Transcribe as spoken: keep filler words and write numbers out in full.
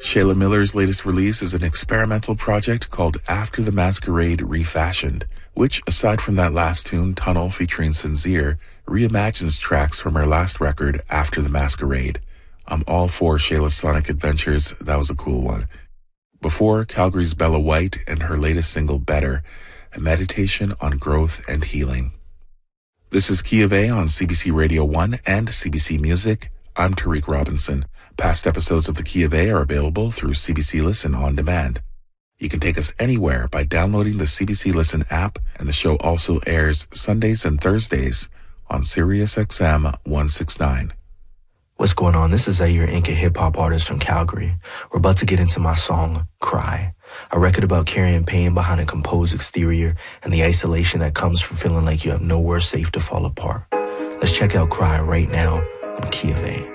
Shayla Miller's latest release is an experimental project called After the Masquerade Refashioned, which, aside from that last tune, Tunnel featuring Sincere, reimagines tracks from her last record, After the Masquerade. I'm all for Shayla's sonic adventures. That was a cool one. Before, Calgary's Bella White and her latest single, Better, a meditation on growth and healing. This is Key of A on C B C Radio one and C B C Music. I'm Tariq Robinson. Past episodes of the Key of A are available through C B C Listen on demand. You can take us anywhere by downloading the C B C Listen app, and the show also airs Sundays and Thursdays on Sirius X M one sixty-nine. What's going on? This is Zaire Inc., a hip-hop artist from Calgary. We're about to get into my song, Cry, a record about carrying pain behind a composed exterior and the isolation that comes from feeling like you have nowhere safe to fall apart. Let's check out Cry right now on Key of A.